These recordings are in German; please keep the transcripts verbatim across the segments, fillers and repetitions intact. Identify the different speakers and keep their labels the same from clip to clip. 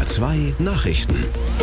Speaker 1: A zwei Nachrichten.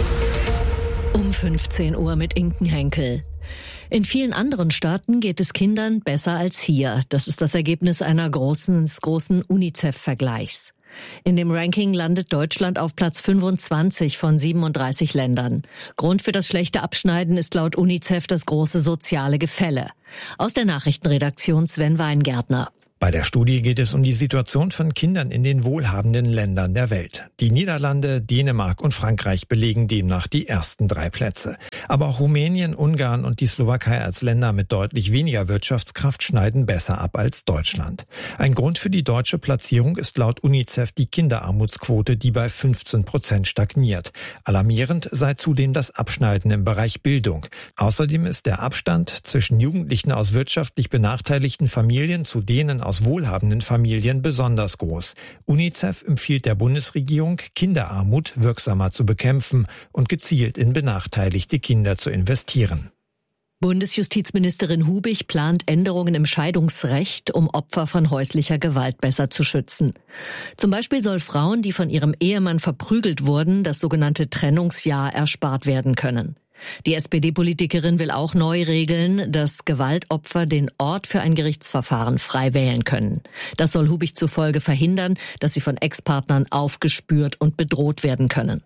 Speaker 2: Um fünfzehn Uhr mit Inken Henkel. In vielen anderen Staaten geht es Kindern besser als hier. Das ist das Ergebnis einer großen, großen UNICEF-Vergleichs. In dem Ranking landet Deutschland auf Platz fünfundzwanzig von siebenunddreißig Ländern. Grund für das schlechte Abschneiden ist laut UNICEF das große soziale Gefälle. Aus der Nachrichtenredaktion Sven Weingärtner.
Speaker 3: Bei der Studie geht es um die Situation von Kindern in den wohlhabenden Ländern der Welt. Die Niederlande, Dänemark und Frankreich belegen demnach die ersten drei Plätze. Aber auch Rumänien, Ungarn und die Slowakei als Länder mit deutlich weniger Wirtschaftskraft schneiden besser ab als Deutschland. Ein Grund für die deutsche Platzierung ist laut UNICEF die Kinderarmutsquote, die bei fünfzehn Prozent stagniert. Alarmierend sei zudem das Abschneiden im Bereich Bildung. Außerdem ist der Abstand zwischen Jugendlichen aus wirtschaftlich benachteiligten Familien zu denen aus wohlhabenden Familien besonders groß. UNICEF empfiehlt der Bundesregierung, Kinderarmut wirksamer zu bekämpfen und gezielt in benachteiligte Kinder zu investieren.
Speaker 2: Bundesjustizministerin Hubig plant Änderungen im Scheidungsrecht, um Opfer von häuslicher Gewalt besser zu schützen. Zum Beispiel soll Frauen, die von ihrem Ehemann verprügelt wurden, das sogenannte Trennungsjahr erspart werden können. Die S P D-Politikerin will auch neu regeln, dass Gewaltopfer den Ort für ein Gerichtsverfahren frei wählen können. Das soll Hubig zufolge verhindern, dass sie von Ex-Partnern aufgespürt und bedroht werden können.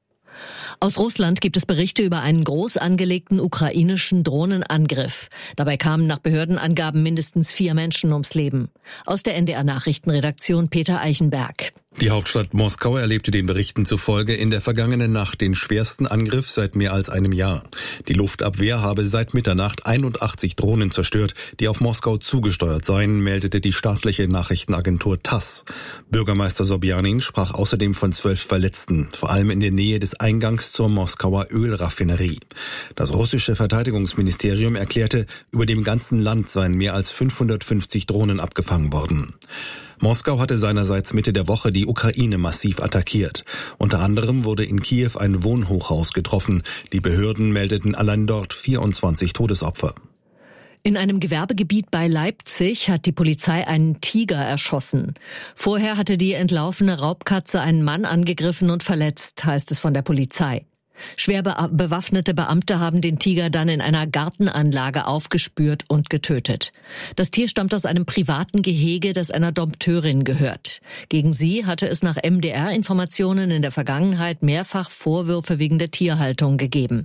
Speaker 2: Aus Russland gibt es Berichte über einen groß angelegten ukrainischen Drohnenangriff. Dabei kamen nach Behördenangaben mindestens vier Menschen ums Leben. Aus der N D R-Nachrichtenredaktion Peter Eichenberg.
Speaker 4: Die Hauptstadt Moskau erlebte den Berichten zufolge in der vergangenen Nacht den schwersten Angriff seit mehr als einem Jahr. Die Luftabwehr habe seit Mitternacht einundachtzig Drohnen zerstört, die auf Moskau zugesteuert seien, meldete die staatliche Nachrichtenagentur TASS. Bürgermeister Sobjanin sprach außerdem von zwölf Verletzten, vor allem in der Nähe des Eingangs zur Moskauer Ölraffinerie. Das russische Verteidigungsministerium erklärte, über dem ganzen Land seien mehr als fünfhundertfünfzig Drohnen abgefangen worden. Moskau hatte seinerseits Mitte der Woche die Ukraine massiv attackiert. Unter anderem wurde in Kiew ein Wohnhochhaus getroffen. Die Behörden meldeten allein dort vierundzwanzig Todesopfer.
Speaker 2: In einem Gewerbegebiet bei Leipzig hat die Polizei einen Tiger erschossen. Vorher hatte die entlaufene Raubkatze einen Mann angegriffen und verletzt, heißt es von der Polizei. Schwer be- bewaffnete Beamte haben den Tiger dann in einer Gartenanlage aufgespürt und getötet. Das Tier stammt aus einem privaten Gehege, das einer Dompteurin gehört. Gegen sie hatte es nach M D R-Informationen in der Vergangenheit mehrfach Vorwürfe wegen der Tierhaltung gegeben.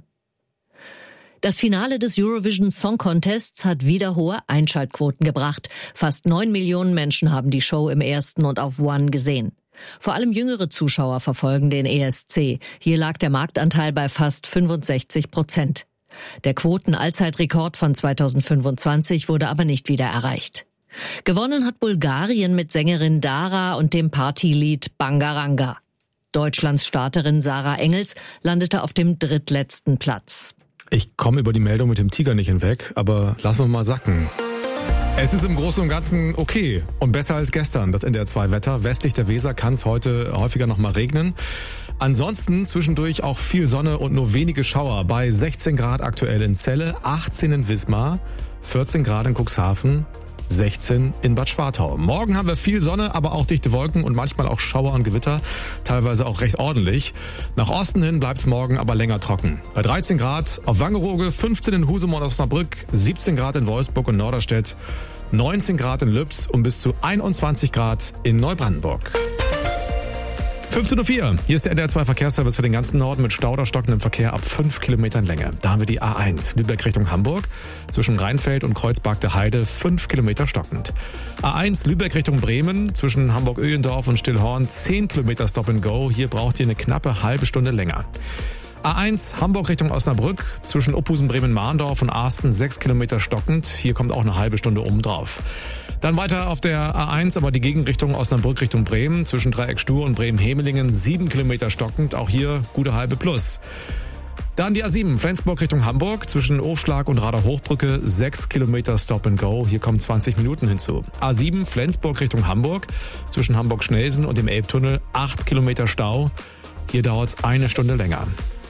Speaker 2: Das Finale des Eurovision Song Contests hat wieder hohe Einschaltquoten gebracht. Fast neun Millionen Menschen haben die Show im ersten und auf One gesehen. Vor allem jüngere Zuschauer verfolgen den E S C. Hier lag der Marktanteil bei fast fünfundsechzig Prozent. Der Quoten-Allzeitrekord von zweitausendfünfundzwanzig wurde aber nicht wieder erreicht. Gewonnen hat Bulgarien mit Sängerin Dara und dem Partylied Bangaranga. Deutschlands Starterin Sarah Engels landete auf dem drittletzten Platz.
Speaker 5: Ich komme über die Meldung mit dem Tiger nicht hinweg, aber lassen wir mal sacken. Es ist im Großen und Ganzen okay und besser als gestern. Das N D R zwei Wetter. Westlich der Weser kann es heute häufiger noch mal regnen. Ansonsten zwischendurch auch viel Sonne und nur wenige Schauer. Bei sechzehn Grad aktuell in Celle, achtzehn in Wismar, vierzehn Grad in Cuxhaven, sechzehn in Bad Schwartau. Morgen haben wir viel Sonne, aber auch dichte Wolken und manchmal auch Schauer und Gewitter, teilweise auch recht ordentlich. Nach Osten hin bleibt es morgen aber länger trocken. Bei dreizehn Grad auf Wangerooge, fünfzehn in Husum und Osnabrück, siebzehn Grad in Wolfsburg und Norderstedt, neunzehn Grad in Lübs und bis zu einundzwanzig Grad in Neubrandenburg. fünfzehn Uhr vier. Hier ist der N D R zwei Verkehrsservice für den ganzen Norden mit Stau oder stockendem Verkehr ab fünf Kilometern Länge. Da haben wir die A eins, Lübeck Richtung Hamburg, zwischen Rheinfeld und Kreuzberg der Heide, fünf Kilometer stockend. A eins, Lübeck Richtung Bremen, zwischen Hamburg-Öhlendorf und Stillhorn, zehn Kilometer Stop and Go. Hier braucht ihr eine knappe halbe Stunde länger. A eins, Hamburg Richtung Osnabrück, zwischen Ophusen, Bremen-Mahndorf und Arsten, sechs Kilometer stockend. Hier kommt auch eine halbe Stunde oben drauf. Dann weiter auf der A eins, aber die Gegenrichtung Osnabrück Richtung Bremen, zwischen Dreieck Stur und Bremen-Hemelingen, sieben Kilometer stockend. Auch hier gute halbe plus. Dann die A sieben, Flensburg Richtung Hamburg, zwischen Ofschlag und Rader-Hochbrücke, sechs Kilometer Stop and Go. Hier kommen zwanzig Minuten hinzu. A sieben, Flensburg Richtung Hamburg, zwischen Hamburg-Schnelsen und dem Elbtunnel, acht Kilometer Stau. Hier dauert es eine Stunde länger.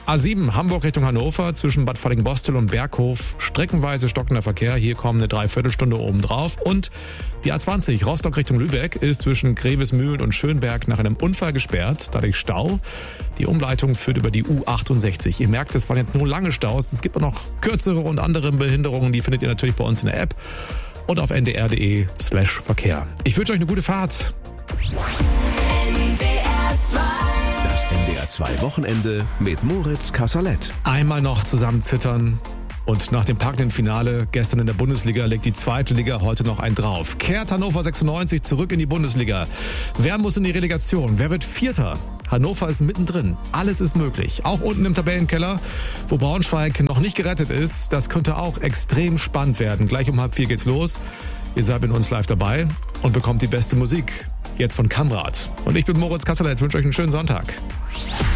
Speaker 5: A sieben Hamburg Richtung Hannover zwischen Bad Falling-Bostel und Berghof. Streckenweise stockender Verkehr. Hier kommen eine Dreiviertelstunde oben drauf. Und die A zwanzig Rostock Richtung Lübeck ist zwischen Grevesmühlen und Schönberg nach einem Unfall gesperrt. Dadurch Stau. Die Umleitung führt über die U achtundsechzig. Ihr merkt, es waren jetzt nur lange Staus. Es gibt auch noch kürzere und andere Behinderungen. Die findet ihr natürlich bei uns in der App und auf n d r punkt d e slash Verkehr. Ich wünsche euch eine gute Fahrt.
Speaker 1: Das N D R zwei Wochenende mit Moritz Kasserlet.
Speaker 5: Einmal noch zusammen zittern. Und nach dem packenden Finale gestern in der Bundesliga legt die zweite Liga heute noch einen drauf. Kehrt Hannover sechsundneunzig zurück in die Bundesliga. Wer muss in die Relegation? Wer wird Vierter? Hannover ist mittendrin. Alles ist möglich. Auch unten im Tabellenkeller, wo Braunschweig noch nicht gerettet ist. Das könnte auch extrem spannend werden. Gleich um halb vier geht's los. Ihr seid mit uns live dabei und bekommt die beste Musik. Jetzt von Kamrat. Und ich bin Moritz Kasserlet. Wünsche euch einen schönen Sonntag.